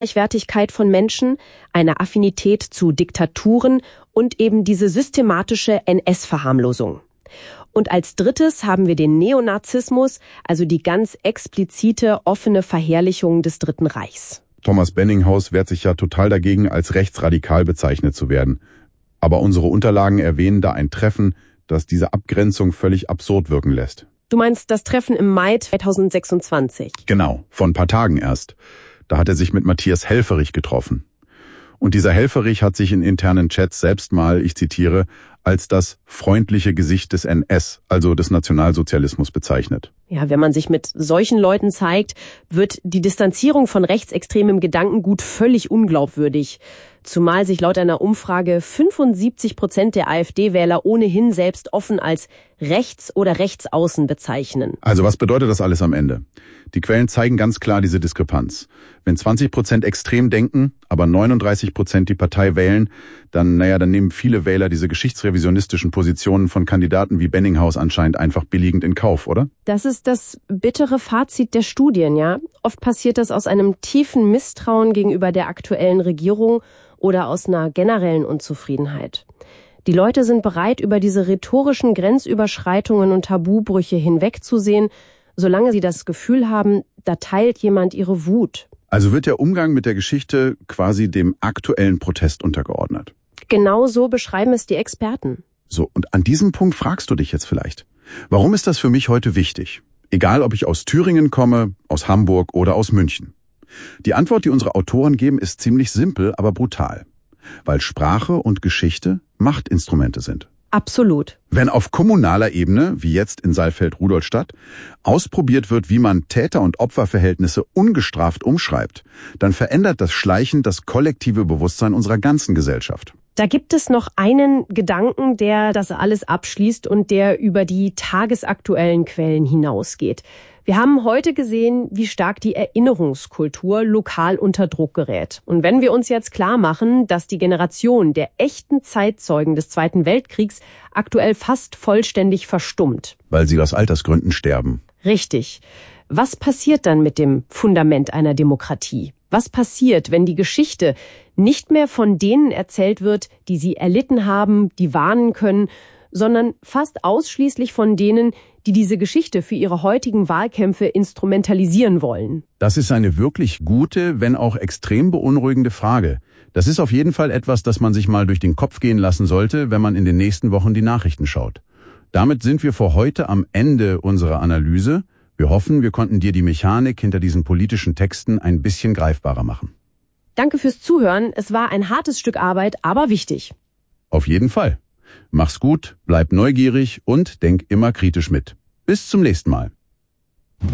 Gleichwertigkeit von Menschen, eine Affinität zu Diktaturen und eben diese systematische NS-Verharmlosung. Und als drittes haben wir den Neonazismus, also die ganz explizite, offene Verherrlichung des Dritten Reichs. Thomas Benninghaus wehrt sich ja total dagegen, als rechtsradikal bezeichnet zu werden. Aber unsere Unterlagen erwähnen da ein Treffen, das diese Abgrenzung völlig absurd wirken lässt. Du meinst das Treffen im Mai 2026? Genau, vor ein paar Tagen erst. Da hat er sich mit Matthias Helfferich getroffen. Und dieser Helfferich hat sich in internen Chats selbst mal, ich zitiere, als das freundliche Gesicht des NS, also des Nationalsozialismus, bezeichnet. Ja, wenn man sich mit solchen Leuten zeigt, wird die Distanzierung von rechtsextremem Gedankengut völlig unglaubwürdig. Zumal sich laut einer Umfrage 75% der AfD-Wähler ohnehin selbst offen als rechts oder rechtsaußen bezeichnen. Also was bedeutet das alles am Ende? Die Quellen zeigen ganz klar diese Diskrepanz. Wenn 20% extrem denken, aber 39% die Partei wählen, dann nehmen viele Wähler diese geschichtsrevisionistischen Positionen von Kandidaten wie Benninghaus anscheinend einfach billigend in Kauf, oder? Das ist das bittere Fazit der Studien, ja. Oft passiert das aus einem tiefen Misstrauen gegenüber der aktuellen Regierung oder aus einer generellen Unzufriedenheit. Die Leute sind bereit, über diese rhetorischen Grenzüberschreitungen und Tabubrüche hinwegzusehen, solange sie das Gefühl haben, da teilt jemand ihre Wut. Also wird der Umgang mit der Geschichte quasi dem aktuellen Protest untergeordnet. Genau so beschreiben es die Experten. So, und an diesem Punkt fragst du dich jetzt vielleicht, warum ist das für mich heute wichtig? Egal, ob ich aus Thüringen komme, aus Hamburg oder aus München. Die Antwort, die unsere Autoren geben, ist ziemlich simpel, aber brutal. Weil Sprache und Geschichte Machtinstrumente sind. Absolut. Wenn auf kommunaler Ebene, wie jetzt in Saalfeld-Rudolstadt, ausprobiert wird, wie man Täter- und Opferverhältnisse ungestraft umschreibt, dann verändert das schleichend das kollektive Bewusstsein unserer ganzen Gesellschaft. Da gibt es noch einen Gedanken, der das alles abschließt und der über die tagesaktuellen Quellen hinausgeht. Wir haben heute gesehen, wie stark die Erinnerungskultur lokal unter Druck gerät. Und wenn wir uns jetzt klar machen, dass die Generation der echten Zeitzeugen des Zweiten Weltkriegs aktuell fast vollständig verstummt. Weil sie aus Altersgründen sterben. Richtig. Was passiert dann mit dem Fundament einer Demokratie? Was passiert, wenn die Geschichte nicht mehr von denen erzählt wird, die sie erlitten haben, die warnen können, sondern fast ausschließlich von denen, die diese Geschichte für ihre heutigen Wahlkämpfe instrumentalisieren wollen? Das ist eine wirklich gute, wenn auch extrem beunruhigende Frage. Das ist auf jeden Fall etwas, das man sich mal durch den Kopf gehen lassen sollte, wenn man in den nächsten Wochen die Nachrichten schaut. Damit sind wir für heute am Ende unserer Analyse. Wir hoffen, wir konnten dir die Mechanik hinter diesen politischen Texten ein bisschen greifbarer machen. Danke fürs Zuhören. Es war ein hartes Stück Arbeit, aber wichtig. Auf jeden Fall. Mach's gut, bleib neugierig und denk immer kritisch mit. Bis zum nächsten Mal.